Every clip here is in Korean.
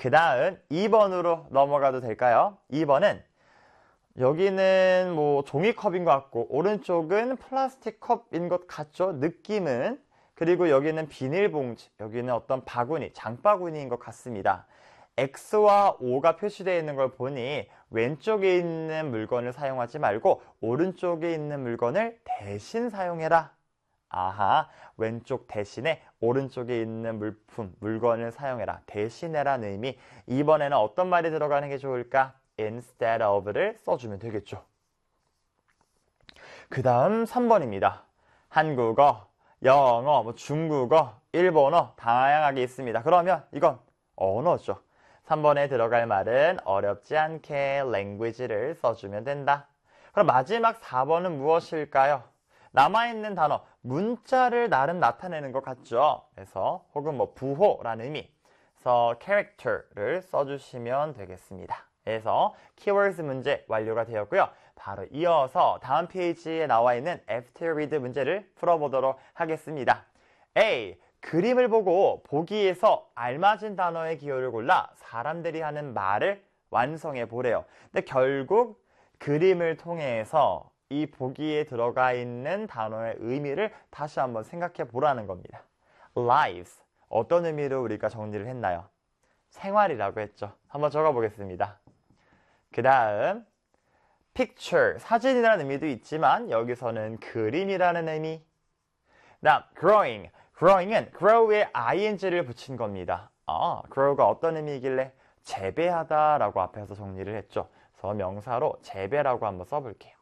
그 다음 2번으로 넘어가도 될까요? 2번은 여기는 뭐 종이컵인 것 같고 오른쪽은 플라스틱 컵인 것 같죠? 느낌은. 그리고 여기는 비닐봉지, 여기는 어떤 바구니, 장바구니인 것 같습니다. X와 O가 표시되어 있는 걸 보니 왼쪽에 있는 물건을 사용하지 말고 오른쪽에 있는 물건을 대신 사용해라. 아하, 왼쪽 대신에 오른쪽에 있는 물건을 사용해라. 대신해라는 의미. 이번에는 어떤 말이 들어가는 게 좋을까? instead of를 써주면 되겠죠. 그 다음 3번입니다. 한국어, 영어, 중국어, 일본어 다양하게 있습니다. 그러면 이건 언어죠. 3번에 들어갈 말은 어렵지 않게 language를 써주면 된다. 그럼 마지막 4번은 무엇일까요? 남아있는 단어, 문자를 나름 나타내는 것 같죠. 그래서 혹은 뭐 부호라는 의미, 그래서 character를 써주시면 되겠습니다. 그래서 keywords 문제 완료가 되었고요. 바로 이어서 다음 페이지에 나와 있는 after read 문제를 풀어보도록 하겠습니다. A. 그림을 보고 보기에서 알맞은 단어의 기호를 골라 사람들이 하는 말을 완성해 보래요. 근데 결국 그림을 통해서 이 보기에 들어가 있는 단어의 의미를 다시 한번 생각해 보라는 겁니다. lives. 어떤 의미로 우리가 정리를 했나요? 생활이라고 했죠. 한번 적어 보겠습니다. 그 다음 picture, 사진이라는 의미도 있지만 여기서는 그림이라는 의미. 그 다음 growing은 grow에 ing를 붙인 겁니다. grow가 어떤 의미이길래 재배하다 라고 앞에서 정리를 했죠. 그래서 명사로 재배라고 한번 써볼게요.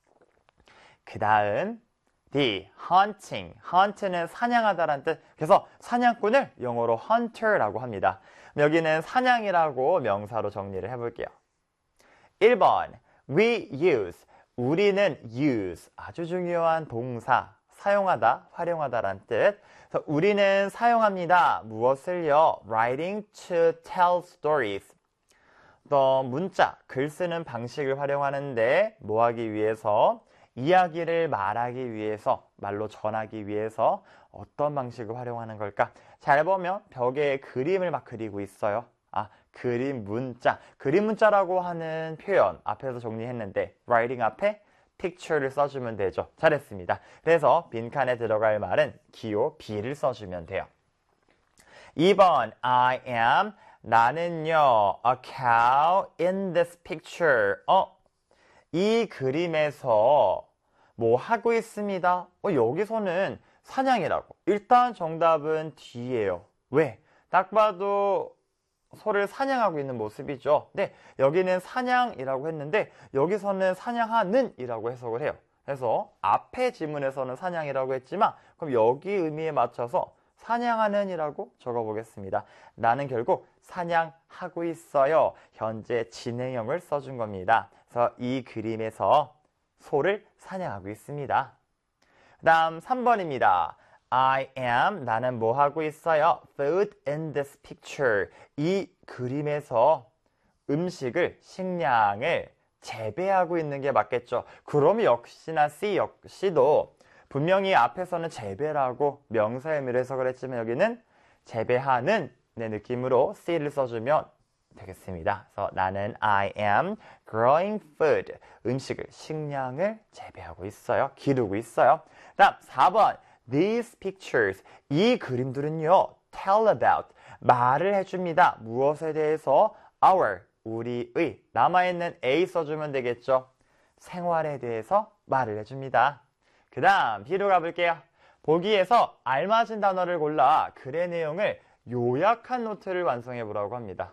그 다음 D, hunt는 사냥하다라는 뜻. 그래서 사냥꾼을 영어로 hunter라고 합니다. 여기는 사냥이라고 명사로 정리를 해볼게요. 1번 we use, 우리는 use, 아주 중요한 동사, 사용하다, 활용하다라는 뜻. 그래서 우리는 사용합니다. 무엇을요? writing to tell stories. 또 문자, 글 쓰는 방식을 활용하는데 뭐 하기 위해서? 이야기를 말하기 위해서, 말로 전하기 위해서 어떤 방식을 활용하는 걸까? 잘 보면 벽에 그림을 막 그리고 있어요. 그림 문자. 그림 문자라고 하는 표현 앞에서 정리했는데 writing 앞에 picture를 써주면 되죠. 잘했습니다. 그래서 빈칸에 들어갈 말은 기호 B를 써주면 돼요. 2번 I am, 나는요 a cow in this picture. 이 그림에서 뭐 하고 있습니다. 여기서는 사냥이라고. 일단 정답은 D예요. 왜? 딱 봐도 소를 사냥하고 있는 모습이죠. 네, 여기는 사냥이라고 했는데 여기서는 사냥하는 이라고 해석을 해요. 그래서 앞에 지문에서는 사냥이라고 했지만 그럼 여기 의미에 맞춰서 사냥하는 이라고 적어보겠습니다. 나는 결국 사냥하고 있어요. 현재 진행형을 써준 겁니다. 그래서 이 그림에서 소를 사냥하고 있습니다. 그 다음 3번입니다. I am, 나는 뭐 하고 있어요? Food in this picture. 이 그림에서 음식을, 식량을 재배하고 있는 게 맞겠죠. 그럼 역시나 C 역시도 분명히 앞에서는 재배라고 명사 의미로 해석을 했지만 여기는 재배하는 내 느낌으로 C를 써주면 되겠습니다. 그래서 나는 I am growing food. 음식을, 식량을 재배하고 있어요. 기르고 있어요. 다음 4번. These pictures, 이 그림들은요, tell about, 말을 해줍니다. 무엇에 대해서? Our, 우리의, 남아있는 A 써주면 되겠죠. 생활에 대해서 말을 해줍니다. 그 다음 B로 가볼게요. 보기에서 알맞은 단어를 골라 글의 내용을 요약한 노트를 완성해 보라고 합니다.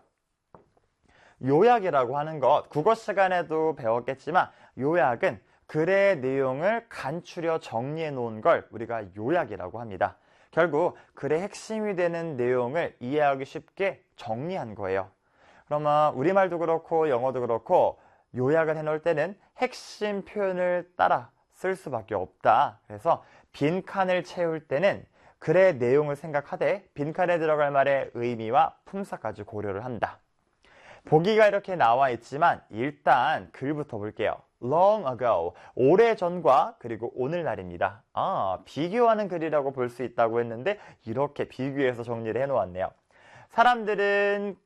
요약이라고 하는 것, 국어 시간에도 배웠겠지만 요약은 글의 내용을 간추려 정리해 놓은 걸 우리가 요약이라고 합니다. 결국 글의 핵심이 되는 내용을 이해하기 쉽게 정리한 거예요. 그러면 우리말도 그렇고 영어도 그렇고 요약을 해놓을 때는 핵심 표현을 따라 쓸 수밖에 없다. 그래서 빈칸을 채울 때는 글의 내용을 생각하되 빈칸에 들어갈 말의 의미와 품사까지 고려를 한다. 보기가 이렇게 나와 있지만 일단 글부터 볼게요. long ago, 오래전과 그리고 오늘날입니다. 비교하는 글이라고 볼 수 있다고 했는데 이렇게 비교해서 정리를 해놓았네요. 사람들은